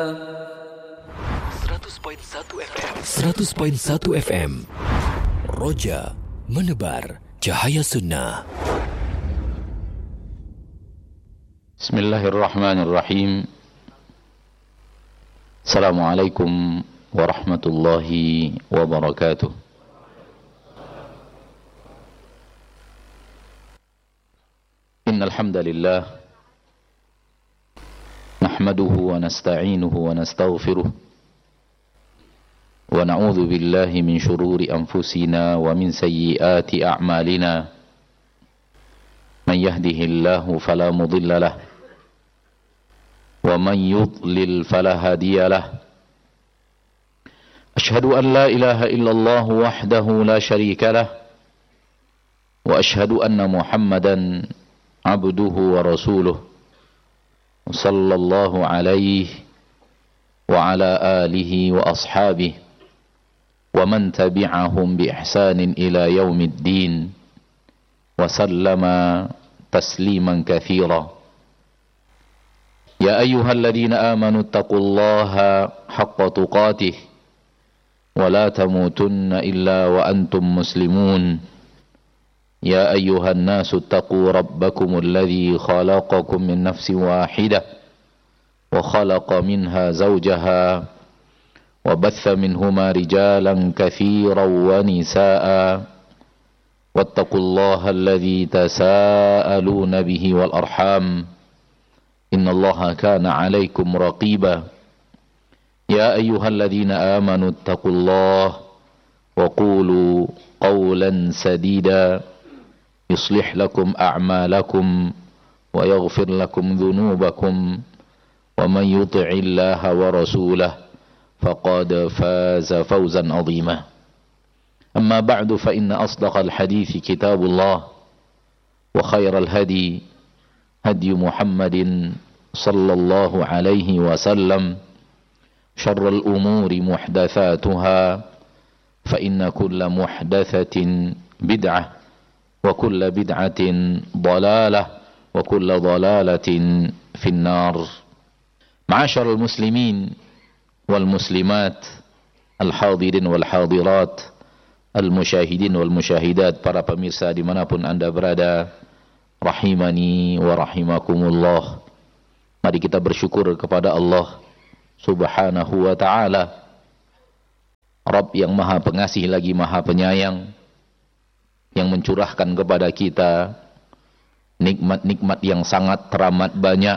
100.1 FM Roja menebar cahaya sunnah. Bismillahirrahmanirrahim. Assalamualaikum warahmatullahi wabarakatuh. Innal hamdalillah nahmaduhu wa nasta'inuhu wa nastaghfiruh wa na'udzu billahi min shururi anfusina wa min sayyiati a'malina. Man yahdihillahu fala mudilla lahu wa man yudlil fala hadiya lahu. Ashhadu an la ilaha illallah wahdahu la syarika lahu wa ashhadu anna Muhammadan abduhu wa rasuluh sallallahu alaihi wa ala alihi wa ashabihi wa man tabi'ahum bi ihsanin ila yaumiddin wa sallama tasliman katsira. Ya ayyuhalladzina amanu taqullaha haqqa tuqatih wa la tamutunna illa wa antum muslimun. Ya ayyuhan nasu taqu rabbakumul ladzi khalaqakum min nafsin wahidah wa khalaqa minha zawjaha وبث منهما رجالا كثيرا ونساء واتقوا الله الذي تساءلون به والأرحام إن الله كان عليكم رقيبا. يا أيها الذين آمنوا اتقوا الله وقولوا قولا سديدا يصلح لكم أعمالكم ويغفر لكم ذنوبكم ومن يطع الله ورسوله فقد فاز فوزا عظيما. أما بعد فإن أصدق الحديث كتاب الله وخير الهدي هدي محمد صلى الله عليه وسلم شر الأمور محدثاتها فإن كل محدثة بدعة وكل بدعة ضلالة وكل ضلالة في النار. معاشر المسلمين wal muslimat, al hadirin wal hadirat, al musyahidin wal musyahidat, para pemirsa dimanapun anda berada, rahimani wa rahimakumullah. Mari kita bersyukur kepada Allah subhanahu wa ta'ala, Rabb yang maha pengasih lagi maha penyayang, yang mencurahkan kepada kita nikmat-nikmat yang sangat teramat banyak.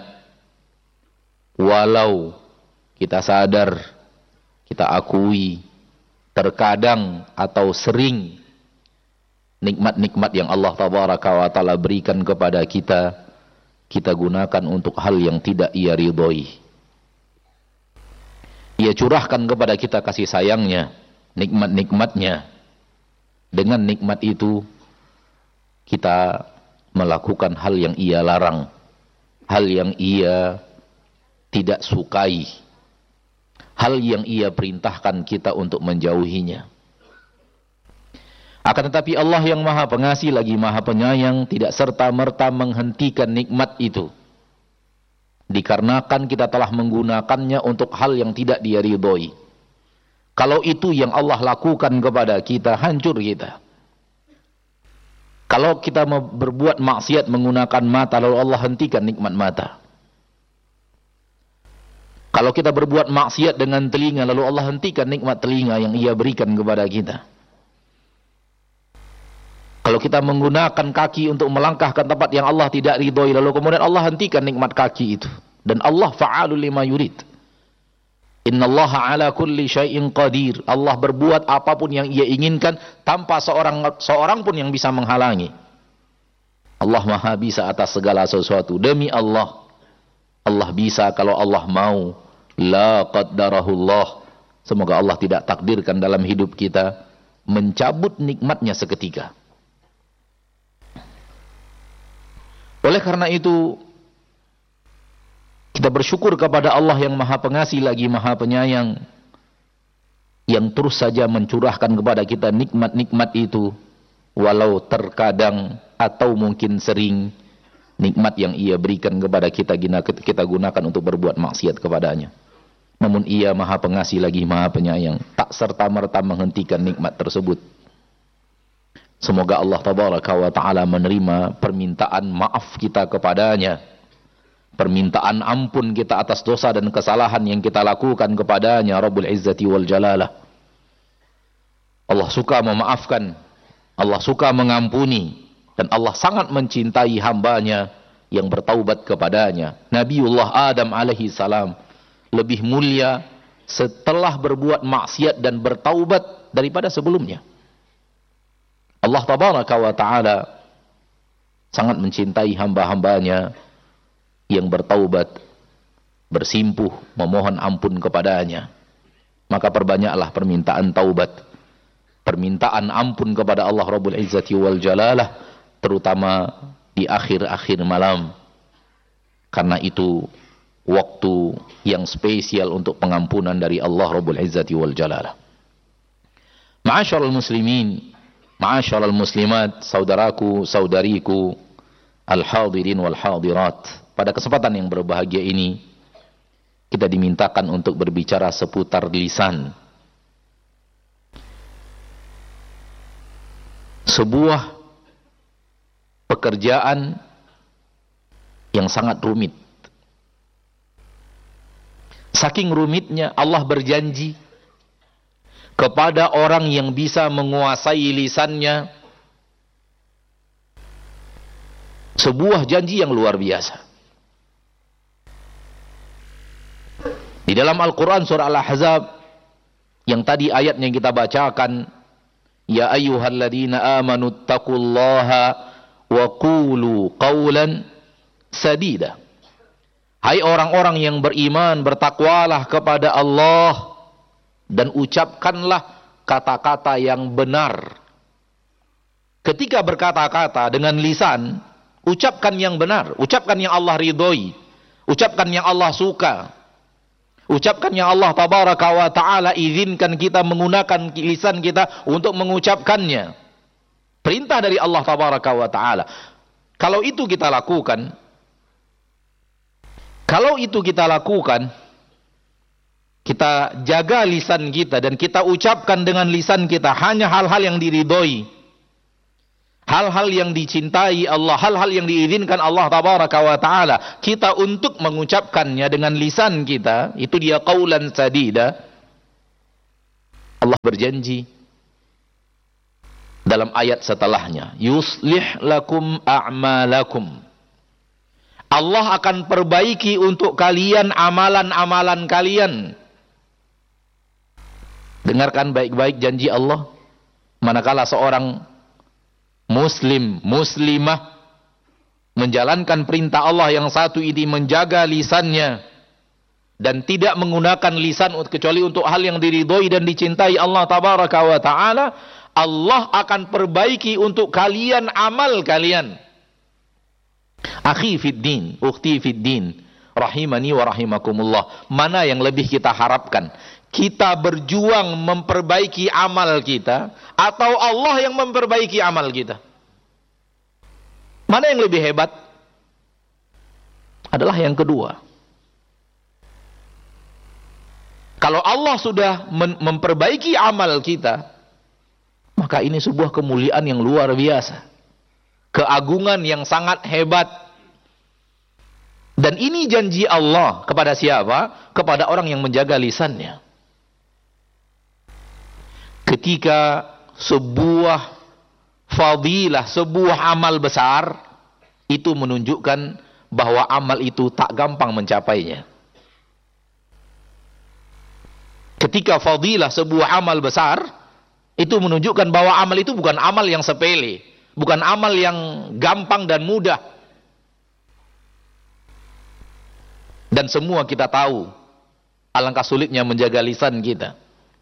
Walau kita sadar, kita akui, terkadang atau sering nikmat-nikmat yang Allah tabaraka wa ta'ala berikan kepada kita, kita gunakan untuk hal yang tidak Ia ridhoi. Ia curahkan kepada kita kasih sayangnya, nikmat-nikmatnya. Dengan nikmat itu kita melakukan hal yang Ia larang, hal yang Ia tidak sukai, hal yang Ia perintahkan kita untuk menjauhinya. Akan tetapi Allah yang maha pengasih lagi maha penyayang tidak serta-merta menghentikan nikmat itu, dikarenakan kita telah menggunakannya untuk hal yang tidak Dia ridhoi. Kalau itu yang Allah lakukan kepada kita, hancur kita. Kalau kita berbuat maksiat menggunakan mata, lalu Allah hentikan nikmat mata. Kalau kita berbuat maksiat dengan telinga, lalu Allah hentikan nikmat telinga yang Ia berikan kepada kita. Kalau kita menggunakan kaki untuk melangkah ke tempat yang Allah tidak ridhoi, lalu kemudian Allah hentikan nikmat kaki itu. Dan Allah fa'alul lima yurid. Innallaha ala kulli syai'in qadir. Allah berbuat apapun yang Ia inginkan tanpa seorang pun yang bisa menghalangi. Allah maha bisa atas segala sesuatu. Demi Allah, Allah bisa kalau Allah mau. La qaddarahullah. Semoga Allah tidak takdirkan dalam hidup kita mencabut nikmatnya seketika. Oleh karena itu, kita bersyukur kepada Allah yang maha pengasih lagi maha penyayang, yang terus saja mencurahkan kepada kita nikmat-nikmat itu, walau terkadang atau mungkin sering nikmat yang Ia berikan kepada kita gunakan untuk berbuat maksiat kepadanya. Namun Ia Maha Pengasih lagi Maha Penyayang, tak serta-merta menghentikan nikmat tersebut. Semoga Allah Tabaraka wa Ta'ala menerima permintaan maaf kita kepadanya, permintaan ampun kita atas dosa dan kesalahan yang kita lakukan kepadanya, Rabbul Izzati wal Jalalah. Allah suka memaafkan, Allah suka mengampuni, dan Allah sangat mencintai hambanya yang bertaubat kepadanya. Nabiullah Adam alaihi salam lebih mulia setelah berbuat maksiat dan bertaubat daripada sebelumnya. Allah Tabaraka wa Ta'ala sangat mencintai hamba-hambanya yang bertaubat, bersimpuh, memohon ampun kepadanya. Maka perbanyaklah permintaan taubat, permintaan ampun kepada Allah Rabbul Izzati wal Jalalah, terutama di akhir-akhir malam. Karena itu waktu yang spesial untuk pengampunan dari Allah Rabbul Izzati wal Jalalah. Ma'asyiral muslimin, ma'asyiral muslimat, saudaraku, saudariku, al-hadirin wal hadirat. Pada kesempatan yang berbahagia ini, kita dimintakan untuk berbicara seputar lisan. Sebuah pekerjaan yang sangat rumit. Saking rumitnya, Allah berjanji kepada orang yang bisa menguasai lisannya sebuah janji yang luar biasa. Di dalam Al-Quran surah Al-Ahzab yang tadi ayatnya kita bacakan, ya ayyuhalladzina amanu taqullaha wa qulu qawlan sadida. Hai orang-orang yang beriman, bertakwalah kepada Allah dan ucapkanlah kata-kata yang benar. Ketika berkata-kata dengan lisan, ucapkan yang benar, ucapkan yang Allah ridhoi, ucapkan yang Allah suka, ucapkan yang Allah Tabaraka wa Ta'ala izinkan kita menggunakan lisan kita untuk mengucapkannya. Perintah dari Allah Tabaraka wa Ta'ala. Kalau itu kita lakukan, kita jaga lisan kita dan kita ucapkan dengan lisan kita hanya hal-hal yang diridhoi, hal-hal yang dicintai Allah, hal-hal yang diizinkan Allah Tabaraka wa Ta'ala, kita untuk mengucapkannya dengan lisan kita, itu dia qaulan sadida. Allah berjanji dalam ayat setelahnya, yuslih lakum a'malakum. Allah akan perbaiki untuk kalian amalan-amalan kalian. Dengarkan baik-baik janji Allah. Manakala seorang muslim, muslimah menjalankan perintah Allah yang satu ini, menjaga lisannya dan tidak menggunakan lisan kecuali untuk hal yang diridhoi dan dicintai Allah Tabaraka wa Ta'ala, Allah akan perbaiki untuk kalian amal kalian. Akhi fid din, ukhti fid din, rahimani wa rahimakumullah. Mana yang lebih kita harapkan? Kita berjuang memperbaiki amal kita atau Allah yang memperbaiki amal kita? Mana yang lebih hebat? Adalah yang kedua. Kalau Allah sudah memperbaiki amal kita, maka ini sebuah kemuliaan yang luar biasa, keagungan yang sangat hebat. Dan ini janji Allah kepada siapa? Kepada orang yang menjaga lisannya. Ketika sebuah fadilah, sebuah amal besar, itu menunjukkan bahwa amal itu tak gampang mencapainya. Ketika fadilah sebuah amal besar, itu menunjukkan bahwa amal itu bukan amal yang sepele, bukan amal yang gampang dan mudah. Dan semua kita tahu alangkah sulitnya menjaga lisan kita.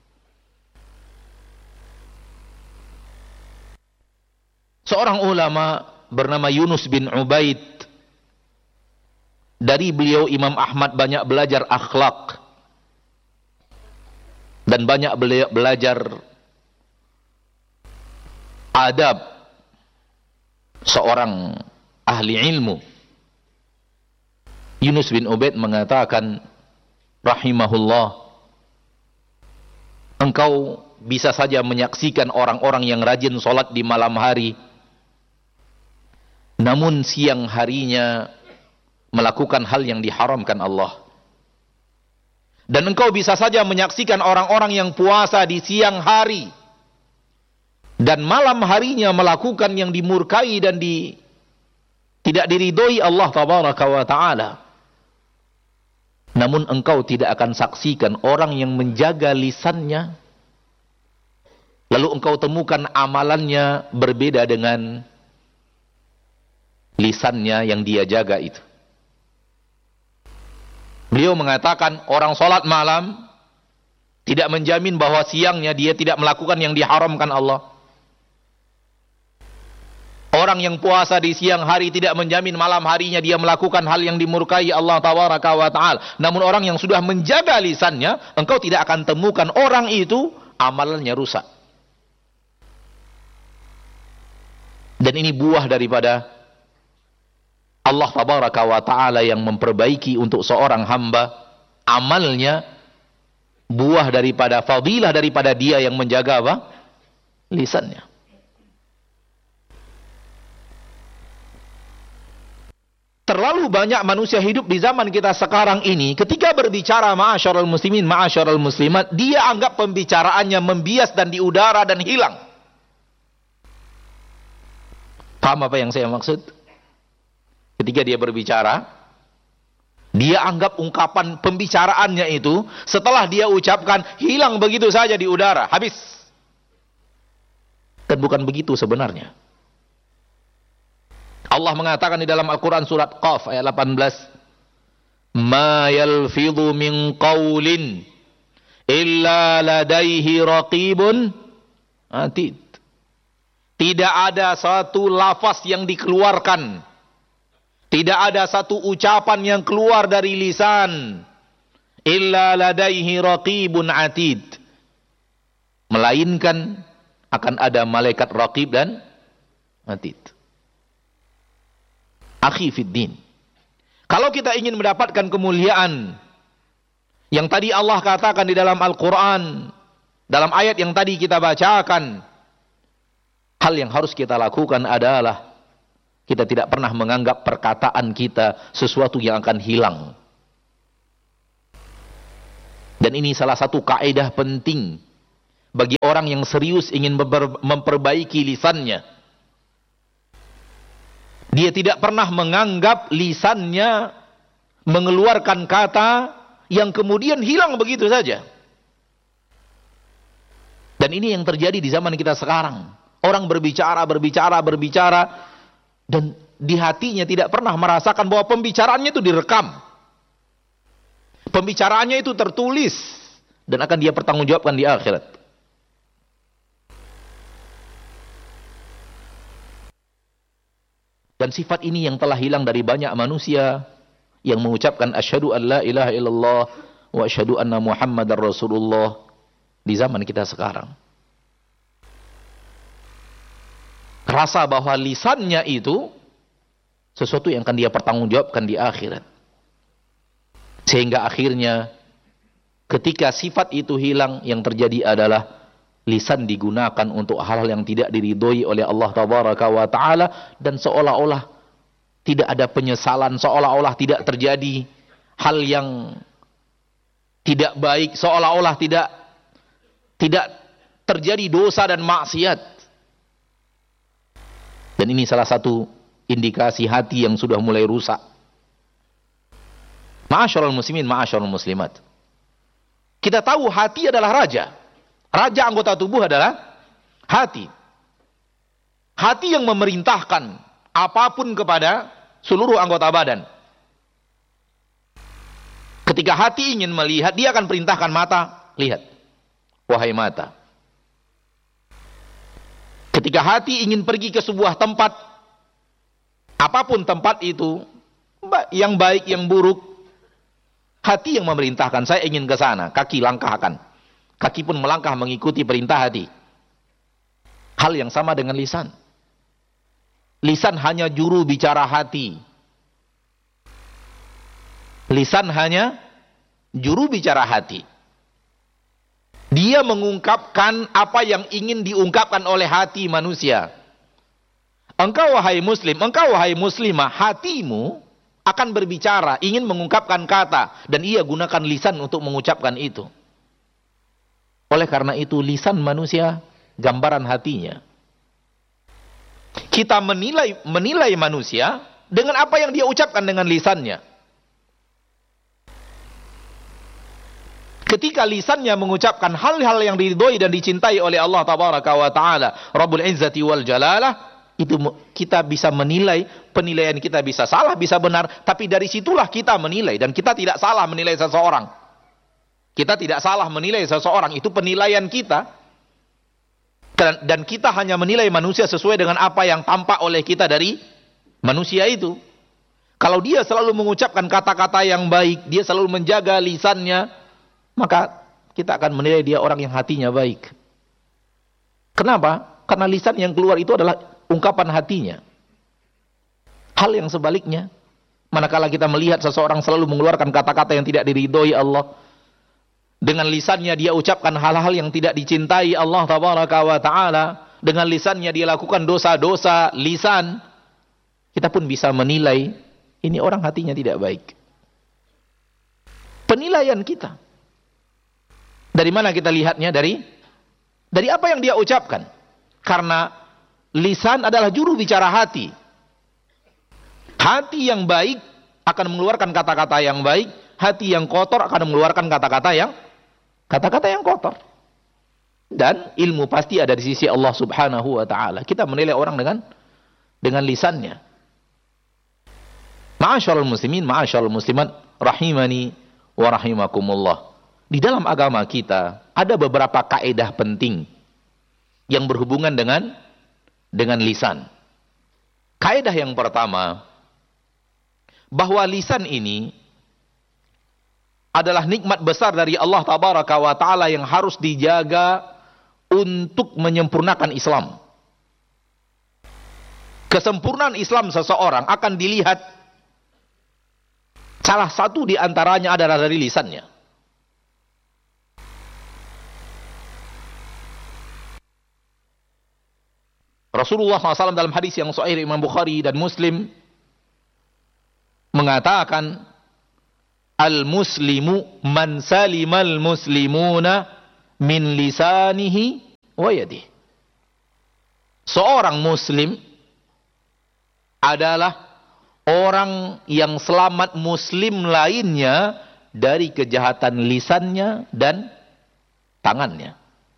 Seorang ulama bernama Yunus bin Ubaid, dari beliau Imam Ahmad banyak belajar akhlak dan banyak belajar adab seorang ahli ilmu. Yunus bin Ubaid mengatakan, rahimahullah, engkau bisa saja menyaksikan orang-orang yang rajin sholat di malam hari, namun siang harinya melakukan hal yang diharamkan Allah. Dan engkau bisa saja menyaksikan orang-orang yang puasa di siang hari dan malam harinya melakukan yang dimurkai dan tidak diridhoi Allah tabaraka wa ta'ala. Namun engkau tidak akan saksikan orang yang menjaga lisannya, lalu engkau temukan amalannya berbeda dengan lisannya yang dia jaga itu. Beliau mengatakan orang sholat malam tidak menjamin bahwa siangnya dia tidak melakukan yang diharamkan Allah. Orang yang puasa di siang hari tidak menjamin malam harinya dia melakukan hal yang dimurkai Allah tabaraka wa ta'ala. Namun orang yang sudah menjaga lisannya, engkau tidak akan temukan orang itu amalannya rusak. Dan ini buah daripada Allah tabaraka wa ta'ala yang memperbaiki untuk seorang hamba amalnya, buah daripada fadilah daripada dia yang menjaga apa? Lisannya. Terlalu banyak manusia hidup di zaman kita sekarang ini, ketika berbicara ma'asyiral muslimin, ma'asyiral muslimat, dia anggap pembicaraannya membias dan di udara dan hilang. Paham apa yang saya maksud? Ketika dia berbicara, dia anggap ungkapan pembicaraannya itu setelah dia ucapkan hilang begitu saja di udara, habis. Dan bukan begitu sebenarnya. Allah mengatakan di dalam Al-Quran surat Qaf ayat 18, ma yalfidhu min qawlin illa ladaihi raqibun atid. Tidak ada satu lafaz yang dikeluarkan, tidak ada satu ucapan yang keluar dari lisan, illa ladaihi raqibun atid, melainkan akan ada malaikat raqib dan atid. Akhi fiddin, kalau kita ingin mendapatkan kemuliaan yang tadi Allah katakan di dalam Al-Quran, dalam ayat yang tadi kita bacakan, hal yang harus kita lakukan adalah kita tidak pernah menganggap perkataan kita sesuatu yang akan hilang. Dan ini salah satu kaidah penting bagi orang yang serius ingin memperbaiki lisannya. Dia tidak pernah menganggap lisannya mengeluarkan kata yang kemudian hilang begitu saja. Dan ini yang terjadi di zaman kita sekarang. Orang berbicara, dan di hatinya tidak pernah merasakan bahwa pembicaraannya itu direkam. Pembicaraannya itu tertulis dan akan dia pertanggungjawabkan di akhirat. Dan sifat ini yang telah hilang dari banyak manusia yang mengucapkan asyhadu an la ilaha illallah wa asyhadu anna muhammadar rasulullah di zaman kita sekarang. Rasa bahwa lisannya itu sesuatu yang akan dia pertanggungjawabkan di akhirat. Sehingga akhirnya ketika sifat itu hilang, yang terjadi adalah lisan digunakan untuk hal-hal yang tidak diridhoi oleh Allah tabaraka wa ta'ala, dan seolah-olah tidak ada penyesalan, seolah-olah tidak terjadi hal yang tidak baik, seolah-olah tidak terjadi dosa dan maksiat. Dan ini salah satu indikasi hati yang sudah mulai rusak. Ma'asyiral muslimin, ma'asyiral muslimat, kita tahu hati adalah raja. Raja anggota tubuh adalah hati. Hati yang memerintahkan apapun kepada seluruh anggota badan. Ketika hati ingin melihat, dia akan perintahkan mata, lihat. Wahai mata. Ketika hati ingin pergi ke sebuah tempat, apapun tempat itu, yang baik, yang buruk, hati yang memerintahkan, saya ingin ke sana, kaki langkahkan. Kaki pun melangkah mengikuti perintah hati. Hal yang sama dengan lisan. Lisan hanya juru bicara hati. Lisan hanya juru bicara hati. Dia mengungkapkan apa yang ingin diungkapkan oleh hati manusia. Engkau wahai muslim, engkau wahai muslimah, hatimu akan berbicara, ingin mengungkapkan kata, dan ia gunakan lisan untuk mengucapkan itu. Oleh karena itu, lisan manusia gambaran hatinya. Kita menilai manusia dengan apa yang dia ucapkan dengan lisannya. Ketika lisannya mengucapkan hal-hal yang diridhoi dan dicintai oleh Allah Tabaraka wa Ta'ala, Rabbul Izzati wal Jalalah, itu kita bisa menilai, penilaian kita bisa salah, bisa benar, tapi dari situlah kita menilai, dan kita tidak salah menilai seseorang. Kita tidak salah menilai seseorang, itu penilaian kita. Dan kita hanya menilai manusia sesuai dengan apa yang tampak oleh kita dari manusia itu. Kalau dia selalu mengucapkan kata-kata yang baik, dia selalu menjaga lisannya, maka kita akan menilai dia orang yang hatinya baik. Kenapa? Karena lisan yang keluar itu adalah ungkapan hatinya. Hal yang sebaliknya, manakala kita melihat seseorang selalu mengeluarkan kata-kata yang tidak diridhoi Allah, dengan lisannya dia ucapkan hal-hal yang tidak dicintai Allah Tabaraka wa Ta'ala, dengan lisannya dia lakukan dosa-dosa lisan, kita pun bisa menilai ini orang hatinya tidak baik. Penilaian kita. Dari mana kita lihatnya? Dari apa yang dia ucapkan. Karena lisan adalah juru bicara hati. Hati yang baik akan mengeluarkan kata-kata yang baik, hati yang kotor akan mengeluarkan kata-kata yang kotor. Dan ilmu pasti ada di sisi Allah Subhanahu wa Ta'ala. Kita menilai orang dengan lisannya. Ma'asyarul muslimin, ma'asyarul muslimat, rahimani wa rahimakumullah. Di dalam agama kita ada beberapa kaedah penting yang berhubungan dengan lisan. Kaedah yang pertama, bahwa lisan ini adalah nikmat besar dari Allah Tabaraka wa Ta'ala yang harus dijaga untuk menyempurnakan Islam. Kesempurnaan Islam seseorang akan dilihat, salah satu di antaranya adalah dari lisannya. Rasulullah SAW dalam hadis yang sahih Imam Bukhari dan Muslim mengatakan, al-muslimu man salimal muslimuna min lisanihi wa yadihi. Seorang muslim adalah orang yang selamat muslim lainnya dari kejahatan lisannya dan tangannya.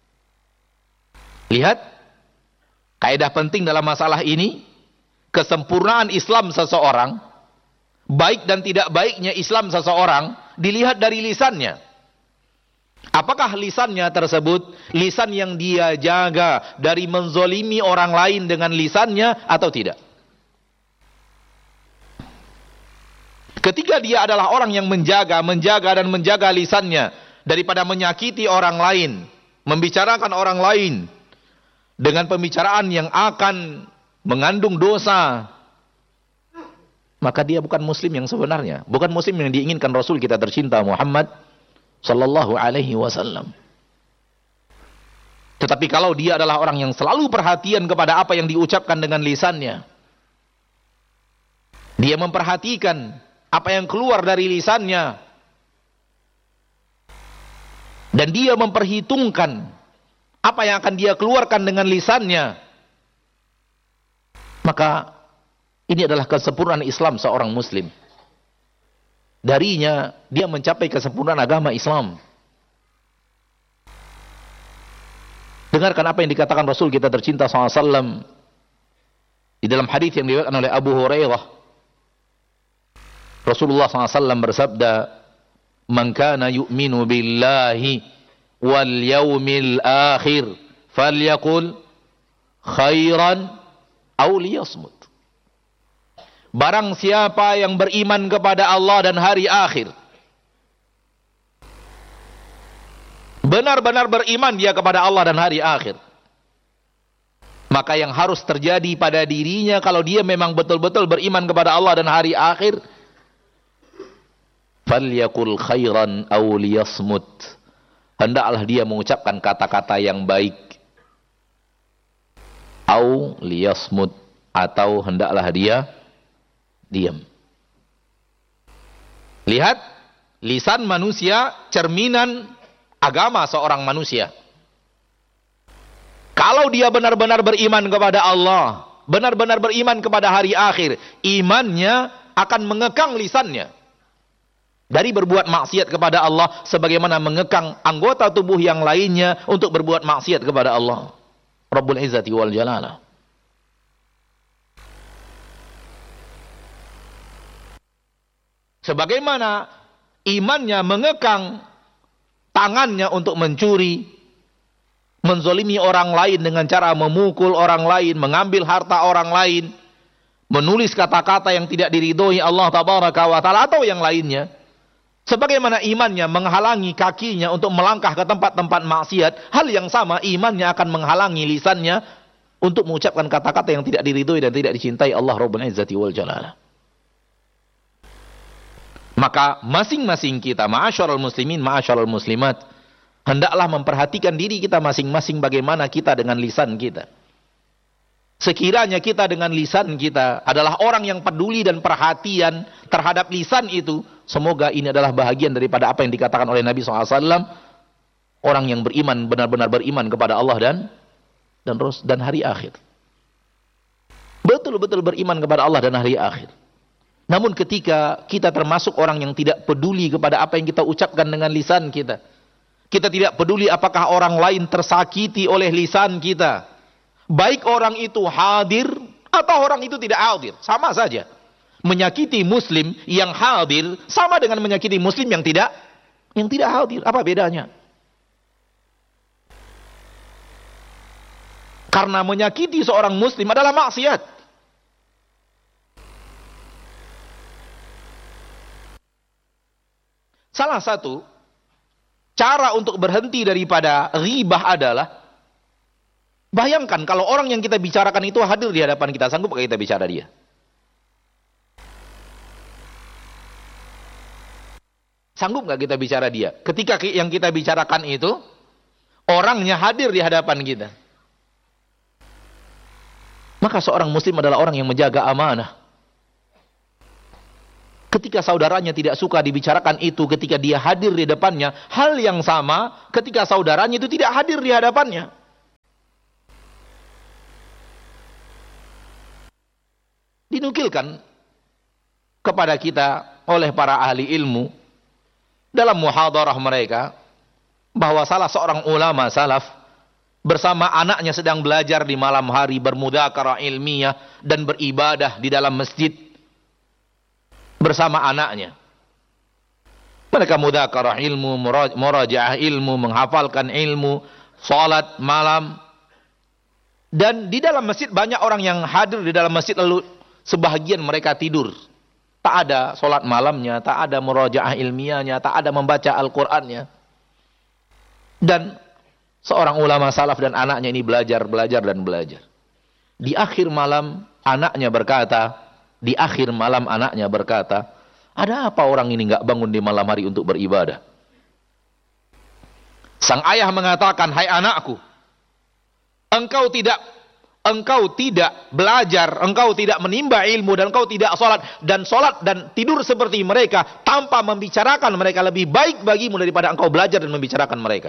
Lihat, kaidah penting dalam masalah ini, kesempurnaan Islam seseorang, baik dan tidak baiknya Islam seseorang, dilihat dari lisannya. Apakah lisannya tersebut, lisan yang dia jaga dari menzolimi orang lain dengan lisannya atau tidak? Ketika dia adalah orang yang menjaga lisannya daripada menyakiti orang lain, membicarakan orang lain dengan pembicaraan yang akan mengandung dosa, maka dia bukan muslim yang sebenarnya, bukan muslim yang diinginkan Rasul kita tercinta Muhammad sallallahu alaihi wasallam. Tetapi kalau dia adalah orang yang selalu perhatian kepada apa yang diucapkan dengan lisannya, dia memperhatikan apa yang keluar dari lisannya, dan dia memperhitungkan apa yang akan dia keluarkan dengan lisannya, maka ini adalah kesempurnaan Islam seorang muslim. Darinya dia mencapai kesempurnaan agama Islam. Dengarkan apa yang dikatakan Rasul kita tercinta SAW di dalam hadis yang diriwayatkan oleh Abu Hurairah. Rasulullah SAW bersabda, "Man kana yu'minu billahi wal yaumil akhir falyaqul khairan aw liyasmut." Barang siapa yang beriman kepada Allah dan hari akhir, benar-benar beriman dia kepada Allah dan hari akhir, maka yang harus terjadi pada dirinya kalau dia memang betul-betul beriman kepada Allah dan hari akhir, falyakul khairan aw liyasmut. Hendaklah dia mengucapkan kata-kata yang baik, aw liyasmut, atau hendaklah dia diam. Lihat, lisan manusia cerminan agama seorang manusia. Kalau dia benar-benar beriman kepada Allah, benar-benar beriman kepada hari akhir, imannya akan mengekang lisannya dari berbuat maksiat kepada Allah, sebagaimana mengekang anggota tubuh yang lainnya untuk berbuat maksiat kepada Allah Rabbul Izzati wal Jalalah. Sebagaimana imannya mengekang tangannya untuk mencuri, menzolimi orang lain dengan cara memukul orang lain, mengambil harta orang lain, menulis kata-kata yang tidak diridhoi Allah Tabaraka wa Ta'ala, atau yang lainnya. Sebagaimana imannya menghalangi kakinya untuk melangkah ke tempat-tempat maksiat, hal yang sama imannya akan menghalangi lisannya untuk mengucapkan kata-kata yang tidak diridhoi dan tidak dicintai Allah Rabbul Izzati wal Jalalah. Maka masing-masing kita, ma'asyiral muslimin, ma'asyiral muslimat, hendaklah memperhatikan diri kita masing-masing bagaimana kita dengan lisan kita. Sekiranya kita dengan lisan kita adalah orang yang peduli dan perhatian terhadap lisan itu, semoga ini adalah bahagian daripada apa yang dikatakan oleh Nabi SAW. Orang yang beriman, benar-benar beriman kepada Allah dan hari akhir. Betul-betul beriman kepada Allah dan hari akhir. Namun ketika kita termasuk orang yang tidak peduli kepada apa yang kita ucapkan dengan lisan kita, kita tidak peduli apakah orang lain tersakiti oleh lisan kita, baik orang itu hadir atau orang itu tidak hadir, sama saja. Menyakiti muslim yang hadir sama dengan menyakiti muslim yang tidak hadir. Apa bedanya? Karena menyakiti seorang muslim adalah maksiat. Salah satu cara untuk berhenti daripada ghibah adalah, bayangkan kalau orang yang kita bicarakan itu hadir di hadapan kita, sanggup gak kita bicara dia? Sanggup gak kita bicara dia? Ketika yang kita bicarakan itu, orangnya hadir di hadapan kita. Maka seorang muslim adalah orang yang menjaga amanah. Ketika saudaranya tidak suka dibicarakan itu, ketika dia hadir di depannya, hal yang sama ketika saudaranya itu tidak hadir di hadapannya. Dinukilkan kepada kita oleh para ahli ilmu dalam muhadarah mereka, bahwa salah seorang ulama salaf bersama anaknya sedang belajar di malam hari, bermudzakarah ilmiah dan beribadah di dalam masjid bersama anaknya. Mereka mudzakarah ilmu, murajaah ilmu, menghafalkan ilmu, salat malam. Dan di dalam masjid banyak orang yang hadir di dalam masjid, lalu sebahagian mereka tidur. Tak ada salat malamnya, tak ada murajaah ilmiahnya, tak ada membaca Al-Qur'annya. Dan seorang ulama salaf dan anaknya ini belajar. Di akhir malam anaknya berkata, ada apa orang ini nggak bangun di malam hari untuk beribadah? Sang ayah mengatakan, hai anakku, engkau tidak belajar, engkau tidak menimba ilmu, dan engkau tidak sholat dan tidur seperti mereka tanpa membicarakan mereka, lebih baik bagimu daripada engkau belajar dan membicarakan mereka.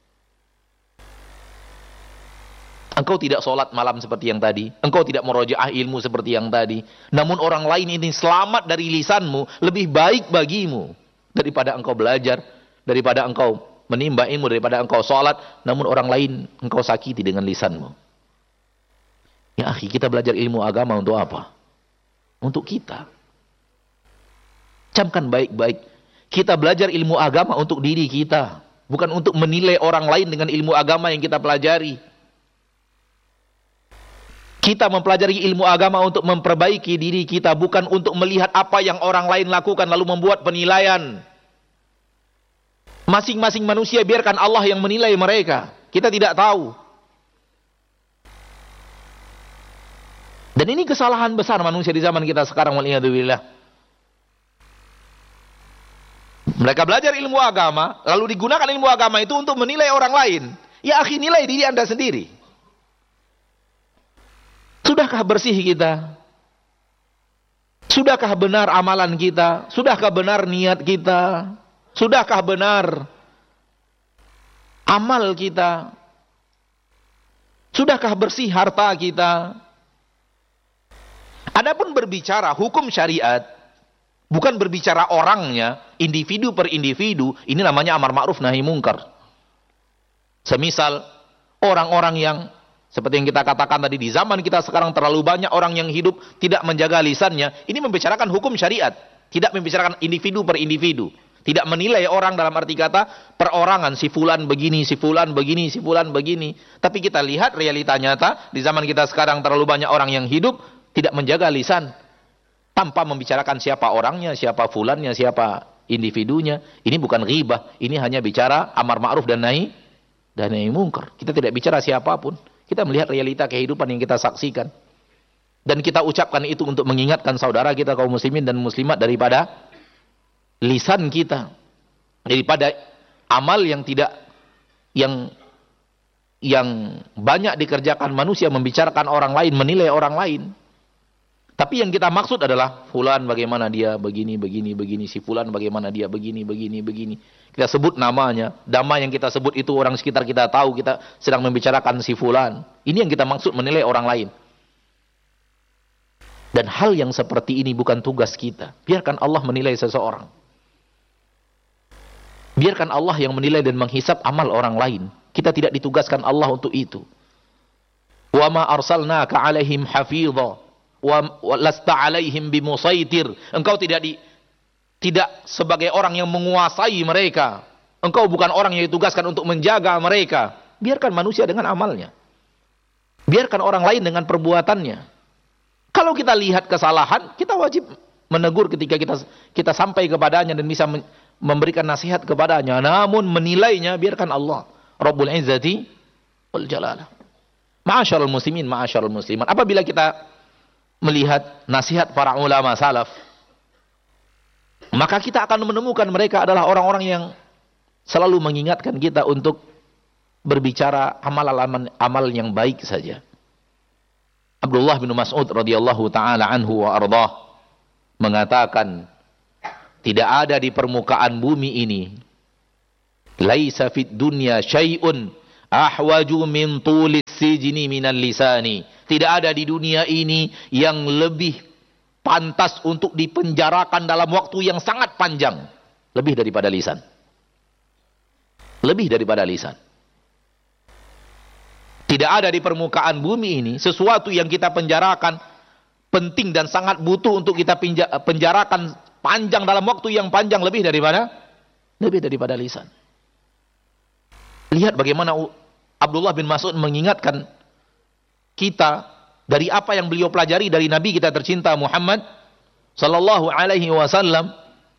Engkau tidak sholat malam seperti yang tadi, engkau tidak merojaah ilmu seperti yang tadi, namun orang lain ini selamat dari lisanmu, lebih baik bagimu daripada engkau belajar, daripada engkau menimba ilmu, daripada engkau sholat, namun orang lain engkau sakiti dengan lisanmu. Ya akhi, kita belajar ilmu agama untuk apa? Untuk kita. Camkan baik-baik, kita belajar ilmu agama untuk diri kita, bukan untuk menilai orang lain dengan ilmu agama yang kita pelajari. Kita mempelajari ilmu agama untuk memperbaiki diri kita, bukan untuk melihat apa yang orang lain lakukan lalu membuat penilaian. Masing-masing manusia biarkan Allah yang menilai mereka. Kita tidak tahu. Dan ini kesalahan besar manusia di zaman kita sekarang, waliyadzubillah. Mereka belajar ilmu agama, lalu digunakan ilmu agama itu untuk menilai orang lain. Ya akhi, nilai diri Anda sendiri. Sudahkah bersih kita? Sudahkah benar amalan kita? Sudahkah benar niat kita? Sudahkah benar amal kita? Sudahkah bersih harta kita? Adapun berbicara hukum syariat, bukan berbicara orangnya, individu per individu, ini namanya amar ma'ruf nahi mungkar. Semisal orang-orang yang seperti yang kita katakan tadi, di zaman kita sekarang terlalu banyak orang yang hidup tidak menjaga lisannya. Ini membicarakan hukum syariat, tidak membicarakan individu per individu. Tidak menilai orang dalam arti kata perorangan, si fulan begini, si fulan begini, si fulan begini. Tapi kita lihat realita nyata, di zaman kita sekarang terlalu banyak orang yang hidup tidak menjaga lisan. Tanpa membicarakan siapa orangnya, siapa fulannya, siapa individunya. Ini bukan ghibah, ini hanya bicara amar ma'ruf dan nahi mungkar. Kita tidak bicara siapapun. Kita melihat realita kehidupan yang kita saksikan. Dan kita ucapkan itu untuk mengingatkan saudara kita kaum muslimin dan muslimat daripada lisan kita. Daripada amal yang tidak yang banyak dikerjakan manusia, membicarakan orang lain, menilai orang lain. Tapi yang kita maksud adalah fulan bagaimana dia begini, si fulan bagaimana dia begini. Kita sebut namanya, nama yang kita sebut itu orang sekitar kita tahu kita sedang membicarakan si fulan. Ini yang kita maksud menilai orang lain. Dan hal yang seperti ini bukan tugas kita. Biarkan Allah menilai seseorang. Biarkan Allah yang menilai dan menghisap amal orang lain. Kita tidak ditugaskan Allah untuk itu. Wa ma arsalnaka 'alaihim hafidha wa lasta 'alaihim bimusaitir. Engkau tidak sebagai orang yang menguasai mereka. Engkau bukan orang yang ditugaskan untuk menjaga mereka. Biarkan manusia dengan amalnya. Biarkan orang lain dengan perbuatannya. Kalau kita lihat kesalahan, kita wajib menegur ketika kita sampai kepadanya dan bisa memberikan nasihat kepadanya. Namun menilainya biarkan Allah Rabbul Izzati wal Jalalah. Ma'asyarul muslimin, ma'asyarul muslimat. Apabila kita melihat nasihat para ulama salaf, maka kita akan menemukan mereka adalah orang-orang yang selalu mengingatkan kita untuk berbicara amal yang baik saja. Abdullah bin Mas'ud radhiyallahu taala anhu wa ardhah mengatakan, tidak ada di permukaan bumi ini laisa fid dunya syai'un ahwaju min tulis sijni minal lisani. Tidak ada di dunia ini yang lebih pantas untuk dipenjarakan dalam waktu yang sangat panjang. Lebih daripada lisan. Lebih daripada lisan. Tidak ada di permukaan bumi ini sesuatu yang kita penjarakan penting dan sangat butuh untuk kita penjarakan panjang dalam waktu yang panjang lebih daripada lisan. Lihat bagaimana Abdullah bin Mas'ud mengingatkan kita dari apa yang beliau pelajari dari Nabi kita tercinta Muhammad sallallahu alaihi wasallam.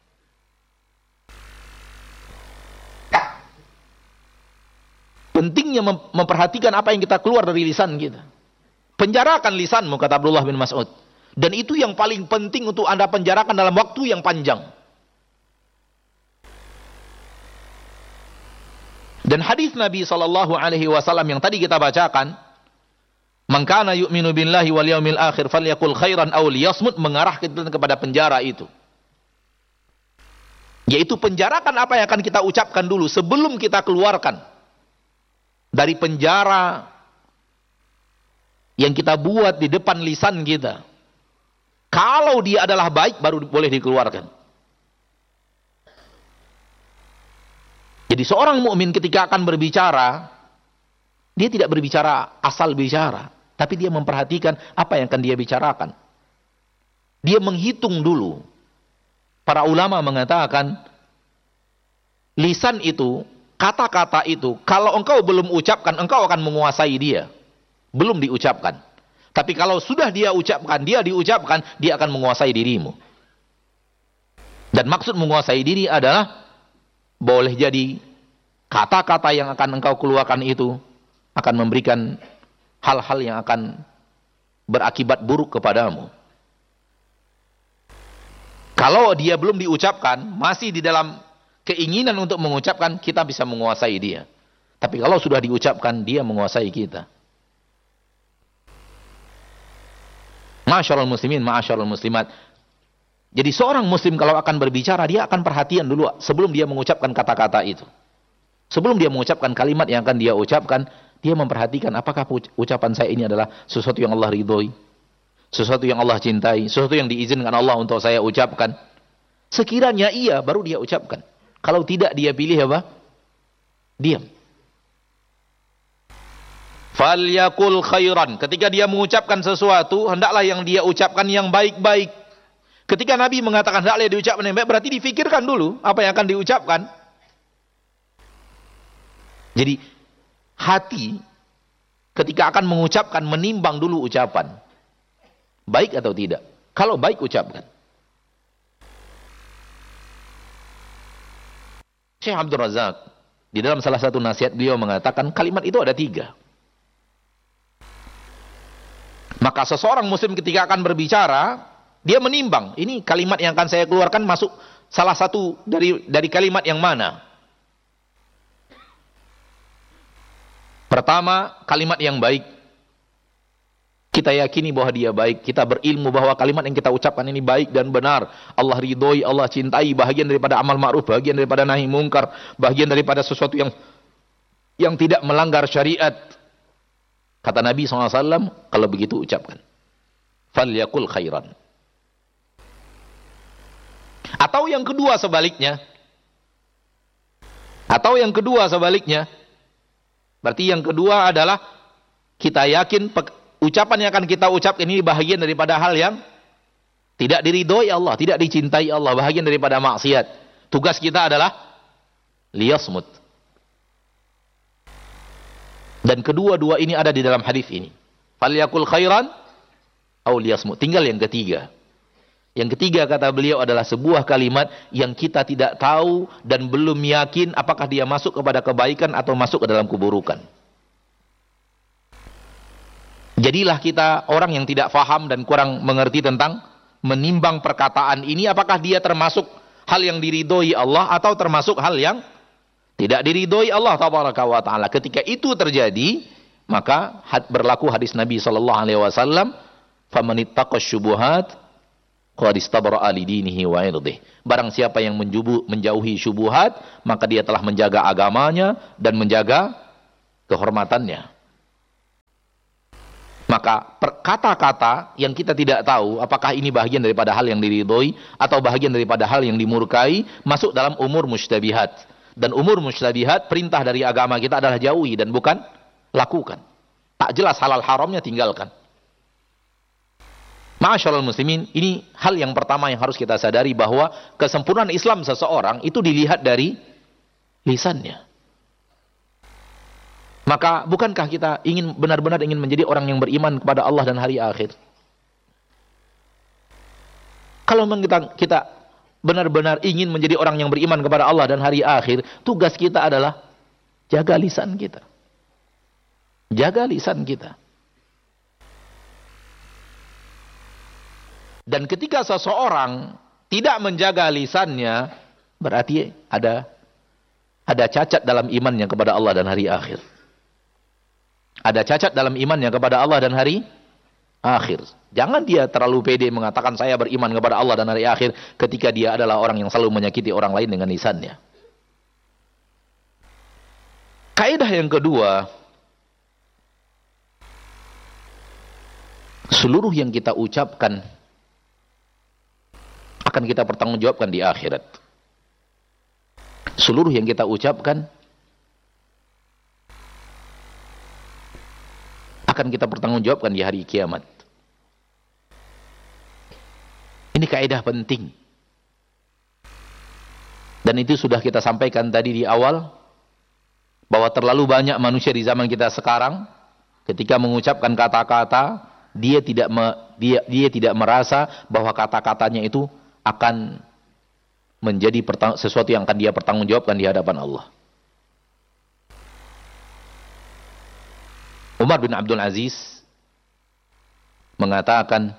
Pentingnya memperhatikan apa yang kita keluar dari lisan kita. Penjarakan lisanmu, kata Abdullah bin Mas'ud. Dan itu yang paling penting untuk Anda penjarakan dalam waktu yang panjang. Dan hadis Nabi sallallahu alaihi wasallam yang tadi kita bacakan, "Man kana yu'minu billahi wal yaumil akhir falyakul khairan aw liyasmut," mengarah kita kepada penjara itu. Yaitu penjarakan apa yang akan kita ucapkan dulu sebelum kita keluarkan dari penjara yang kita buat di depan lisan kita. Kalau dia adalah baik baru boleh dikeluarkan. Jadi seorang mukmin ketika akan berbicara, dia tidak berbicara asal bicara, tapi dia memperhatikan apa yang akan dia bicarakan. Dia menghitung dulu. Para ulama mengatakan, lisan itu, kata-kata itu, kalau engkau belum ucapkan, engkau akan menguasai dia. Belum diucapkan. Tapi kalau sudah dia ucapkan, dia diucapkan, dia akan menguasai dirimu. Dan maksud menguasai diri adalah, boleh jadi kata-kata yang akan engkau keluarkan itu akan memberikan hal-hal yang akan berakibat buruk kepadamu. Kalau dia belum diucapkan, masih di dalam keinginan untuk mengucapkan, kita bisa menguasai dia. Tapi kalau sudah diucapkan, dia menguasai kita. Ma'asyiral muslimin, ma'asyiral muslimat. Jadi seorang muslim kalau akan berbicara, dia akan perhatian dulu sebelum dia mengucapkan kata-kata itu. Sebelum dia mengucapkan kalimat yang akan dia ucapkan, dia memperhatikan apakah ucapan saya ini adalah sesuatu yang Allah ridhoi, sesuatu yang Allah cintai, sesuatu yang diizinkan Allah untuk saya ucapkan. Sekiranya iya, baru dia ucapkan. Kalau tidak, dia pilih apa? Diam. Falyakul khairan. Ketika dia mengucapkan sesuatu, hendaklah yang dia ucapkan yang baik-baik. Ketika Nabi mengatakan hendaklah diucapkan yang baik, berarti difikirkan dulu apa yang akan diucapkan. Jadi hati ketika akan mengucapkan menimbang dulu ucapan. Baik atau tidak. Kalau baik, ucapkan. Syekh Abdul Razak di dalam salah satu nasihat beliau mengatakan kalimat itu ada 3. Maka seseorang muslim ketika akan berbicara, dia menimbang, ini kalimat yang akan saya keluarkan masuk salah satu dari kalimat yang mana. Pertama, kalimat yang baik. Kita yakini bahwa dia baik. Kita berilmu bahwa kalimat yang kita ucapkan ini baik dan benar. Allah ridhoi, Allah cintai. Bahagian daripada amal ma'ruf, bahagian daripada nahi mungkar, bahagian daripada sesuatu yang tidak melanggar syariat. Kata Nabi SAW, kalau begitu ucapkan. Falyakul khairan. Atau yang kedua sebaliknya. Berarti yang kedua adalah kita yakin ucapan yang akan kita ucapkan ini bahagian daripada hal yang tidak diridhoi Allah, tidak dicintai Allah, bahagian daripada maksiat. Tugas kita adalah liyasmut. Dan kedua-dua ini ada di dalam hadis ini. Falyakul khairan au liyasmut. Tinggal yang ketiga. Yang ketiga kata beliau adalah sebuah kalimat yang kita tidak tahu dan belum yakin apakah dia masuk kepada kebaikan atau masuk ke dalam keburukan. Jadilah kita orang yang tidak faham dan kurang mengerti tentang menimbang perkataan ini, apakah dia termasuk hal yang diridhoi Allah atau termasuk hal yang tidak diridhoi Allah tabaraka wa taala. Ketika itu terjadi, maka berlaku hadis Nabi sallallahu alaihi wasallam, "Famanittaqash syubuhat qad istabra'a li dinihi wa 'irdihi." Barang siapa yang menjauhi syubhat, maka dia telah menjaga agamanya dan menjaga kehormatannya. Maka kata-kata yang kita tidak tahu apakah ini bahagian daripada hal yang diridhoi atau bahagian daripada hal yang dimurkai, masuk dalam umur mustabihat. Dan umur mustabihat, perintah dari agama kita adalah jauhi dan bukan lakukan. Tak jelas halal haramnya, tinggalkan. Ma'asyiral muslimin, ini hal yang pertama yang harus kita sadari, bahwa kesempurnaan Islam seseorang itu dilihat dari lisannya. Maka bukankah kita benar-benar ingin menjadi orang yang beriman kepada Allah dan hari akhir? Kalau kita benar-benar ingin menjadi orang yang beriman kepada Allah dan hari akhir, tugas kita adalah jaga lisan kita. Jaga lisan kita. Dan ketika seseorang tidak menjaga lisannya, berarti ada cacat dalam imannya kepada Allah dan hari akhir. Ada cacat dalam imannya kepada Allah dan hari akhir. Jangan dia terlalu pede mengatakan saya beriman kepada Allah dan hari akhir ketika dia adalah orang yang selalu menyakiti orang lain dengan lisannya. Kaidah yang kedua, seluruh yang kita ucapkan akan kita pertanggungjawabkan di akhirat. Seluruh yang kita ucapkan akan kita pertanggungjawabkan di hari kiamat. Ini kaidah penting. Dan itu sudah kita sampaikan tadi di awal, bahwa terlalu banyak manusia di zaman kita sekarang ketika mengucapkan kata-kata, dia tidak merasa bahwa kata-katanya itu akan menjadi sesuatu yang akan dia pertanggungjawabkan di hadapan Allah. Umar bin Abdul Aziz mengatakan,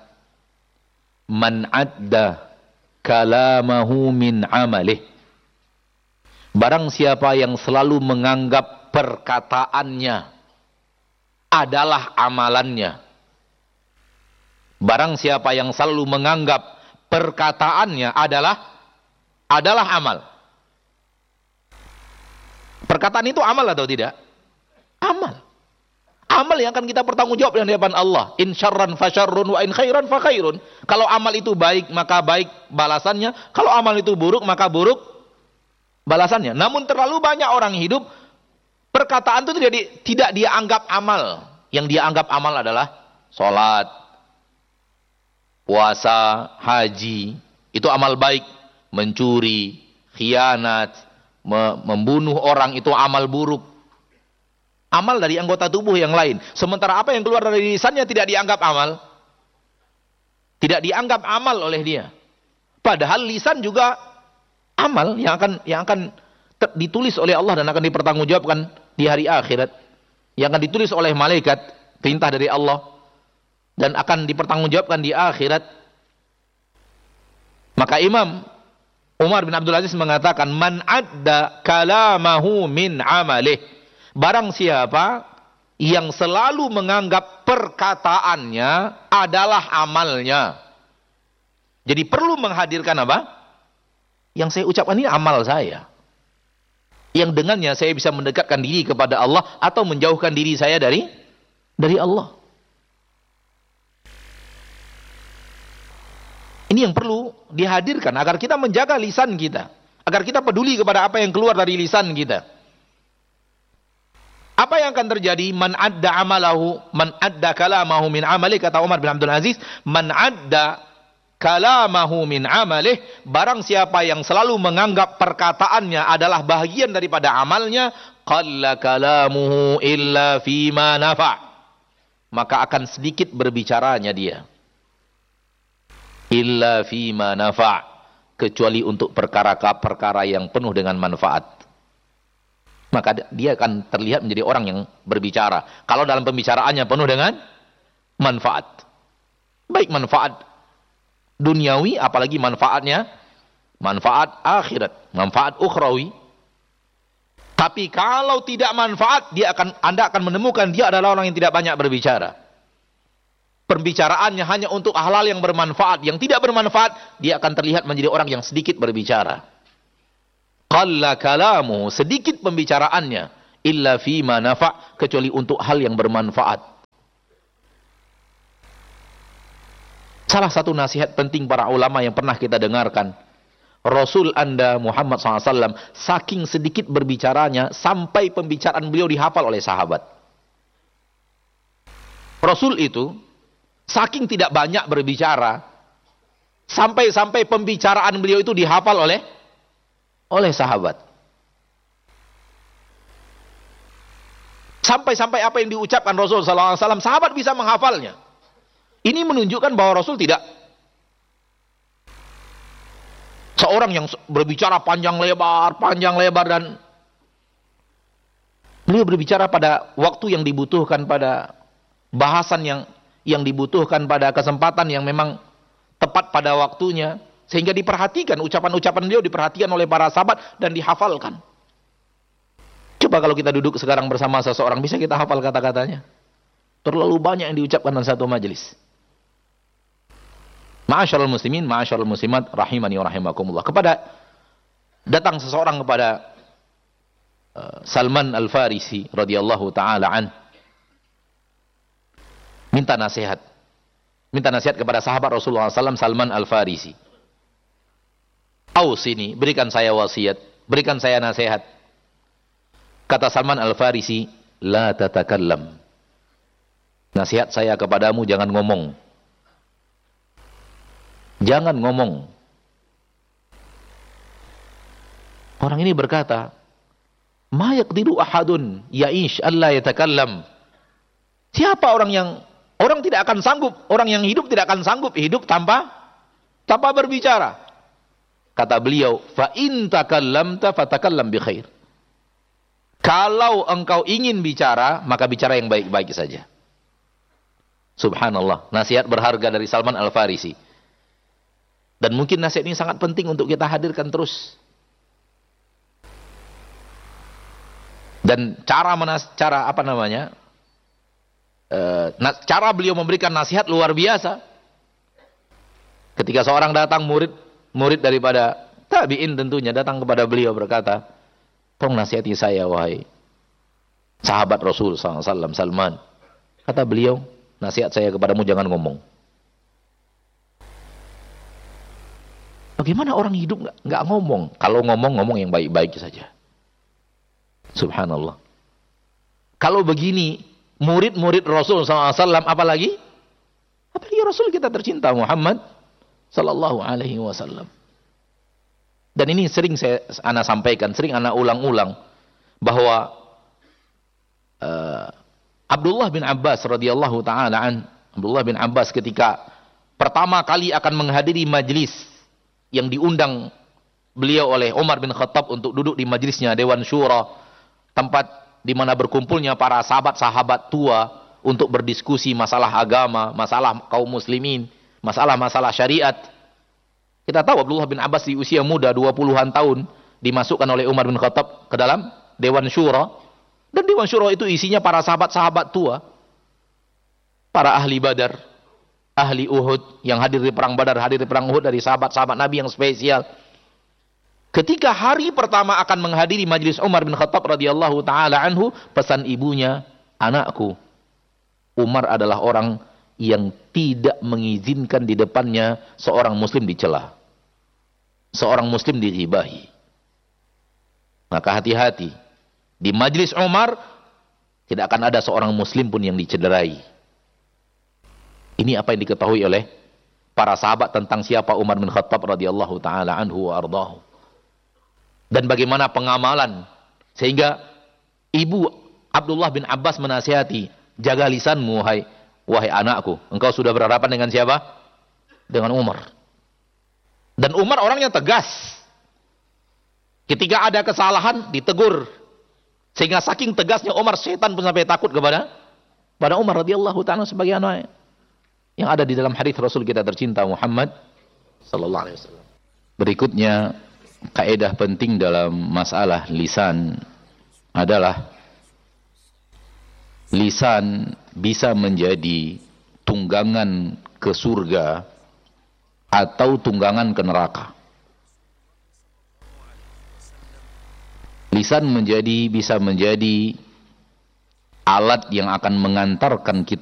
"Man adda kalamahu min amalih, Barang siapa yang selalu menganggap perkataannya adalah amalannya. Barang siapa yang selalu menganggap perkataannya adalah amal. Perkataan itu amal atau tidak? Amal. Amal yang akan kita pertanggungjawabkan di hadapan Allah. In syarran fa syarrun wa in khairan fa khairun. Kalau amal itu baik, maka baik balasannya. Kalau amal itu buruk, maka buruk balasannya. Namun terlalu banyak orang hidup, perkataan itu tidak dia anggap amal. Yang dia anggap amal adalah sholat, puasa, haji. Itu amal baik. Mencuri, khianat, membunuh orang itu amal buruk. Amal dari anggota tubuh yang lain. Sementara apa yang keluar dari lisannya tidak dianggap amal. Tidak dianggap amal oleh dia. Padahal lisan juga amal yang akan ditulis oleh Allah dan akan dipertanggungjawabkan di hari akhirat. Yang akan ditulis oleh malaikat, perintah dari Allah, dan akan dipertanggungjawabkan di akhirat. Maka Imam Umar bin Abdul Aziz mengatakan, man adda kalamahu min amalih. Barang siapa yang selalu menganggap perkataannya adalah amalnya. Jadi perlu menghadirkan apa? Yang saya ucapkan ini amal saya. Yang dengannya saya bisa mendekatkan diri kepada Allah atau menjauhkan diri saya dari Allah. Ini yang perlu dihadirkan agar kita menjaga lisan kita. Agar kita peduli kepada apa yang keluar dari lisan kita. Apa yang akan terjadi? Man adda amalahu, man adda kalamahu min amalih, kata Umar bin Abdul Aziz, man adda kalamahu min amalih, barang siapa yang selalu menganggap perkataannya adalah bahagian daripada amalnya, qalla kalamuhu illa fima nafa', maka akan sedikit berbicaranya dia. Illa fima nafa', kecuali untuk perkara-perkara yang penuh dengan manfaat. Maka dia akan terlihat menjadi orang yang berbicara. Kalau dalam pembicaraannya penuh dengan manfaat. Baik manfaat duniawi, apalagi manfaatnya manfaat akhirat, manfaat ukhrawi. Tapi kalau tidak manfaat, Anda akan menemukan dia adalah orang yang tidak banyak berbicara. Pembicaraannya hanya untuk hal-hal yang bermanfaat. Yang tidak bermanfaat, dia akan terlihat menjadi orang yang sedikit berbicara. Qalla kalamu, sedikit pembicaraannya, illa fima nafa', kecuali untuk hal yang bermanfaat. Salah satu nasihat penting para ulama yang pernah kita dengarkan, Rasul Anda Muhammad SAW saking sedikit berbicaranya sampai pembicaraan beliau dihafal oleh sahabat. Rasul itu saking tidak banyak berbicara sampai pembicaraan beliau itu dihafal oleh sahabat. Sampai apa yang diucapkan Rasul SAW, sahabat bisa menghafalnya. Ini menunjukkan bahwa Rasul tidak seorang yang berbicara panjang lebar dan beliau berbicara pada waktu yang dibutuhkan, pada bahasan yang dibutuhkan, pada kesempatan yang memang tepat pada waktunya. Sehingga diperhatikan, ucapan-ucapan beliau diperhatikan oleh para sahabat dan dihafalkan. Coba kalau kita duduk sekarang bersama seseorang, bisa kita hafal kata-katanya? Terlalu banyak yang diucapkan dalam satu majelis. Ma'asyarul muslimin, ma'asyarul muslimat, rahimani wa rahimakumullah. Datang seseorang kepada Salman Al-Farisi radhiyallahu ta'ala an. Minta nasihat kepada sahabat Rasulullah SAW, Salman Al-Farisi. Ausini, berikan saya wasiat, berikan saya nasihat. Kata Salman Al-Farisi, la tatakallam. Nasihat saya kepadamu, jangan ngomong. Jangan ngomong. Orang ini berkata, ma yaqdiru ahadun ya'ish alla yatakallam. Siapa orang tidak akan sanggup, orang yang hidup tidak akan sanggup hidup tanpa berbicara. Kata beliau, fa in takallamta fatakallam bi khair. Kalau engkau ingin bicara, maka bicara yang baik-baik saja. Subhanallah, nasihat berharga dari Salman Al-Farisi. Dan mungkin nasihat ini sangat penting untuk kita hadirkan terus. Dan cara beliau memberikan nasihat luar biasa. Ketika seorang datang murid daripada tabi'in tentunya datang kepada beliau berkata, tolong nasihati saya wahai sahabat Rasul SAW, Salman. Kata beliau, nasihat saya kepadamu jangan ngomong. Bagaimana orang hidup nggak ngomong? Kalau ngomong yang baik-baik saja. Subhanallah. Kalau begini, murid-murid Rasul SAW, apalagi Rasul kita tercinta Muhammad Sallallahu Alaihi Wasallam. Dan ini sering ana sampaikan, sering ana ulang-ulang bahwa Abdullah bin Abbas radhiyallahu taala Abdullah bin Abbas ketika pertama kali akan menghadiri majlis yang diundang beliau oleh Umar bin Khattab untuk duduk di majlisnya Dewan Syura, tempat di mana berkumpulnya para sahabat-sahabat tua untuk berdiskusi masalah agama, masalah kaum muslimin, masalah-masalah syariat. Kita tahu Abdullah bin Abbas di usia muda 20-an tahun dimasukkan oleh Umar bin Khattab ke dalam Dewan Syura. Dan Dewan Syura itu isinya para sahabat-sahabat tua, para ahli Badar, ahli Uhud, yang hadir di perang Badar, hadir di perang Uhud, dari sahabat-sahabat Nabi yang spesial. Ketika hari pertama akan menghadiri majlis Umar bin Khattab radhiyallahu taala anhu, pesan ibunya, anakku, Umar adalah orang yang tidak mengizinkan di depannya seorang muslim dicela, seorang muslim dighibahi. Maka hati-hati, di majlis Umar tidak akan ada seorang muslim pun yang dicederai. Ini apa yang diketahui oleh para sahabat tentang siapa Umar bin Khattab radhiyallahu taala anhu wa ardahu. Dan bagaimana pengamalan, sehingga ibu Abdullah bin Abbas menasihati, jaga lisanmu wahai anakku, engkau sudah berhadapan dengan siapa? Dengan Umar. Dan Umar orangnya tegas. Ketika ada kesalahan ditegur. Sehingga saking tegasnya Umar, setan pun sampai takut kepada Umar radhiyallahu ta'ala sebagai anak yang ada di dalam hadis Rasul kita tercinta Muhammad sallallahu alaihi wasallam. Berikutnya, kaidah penting dalam masalah lisan adalah lisan bisa menjadi tunggangan ke surga atau tunggangan ke neraka. Lisan bisa menjadi alat yang akan mengantarkan kita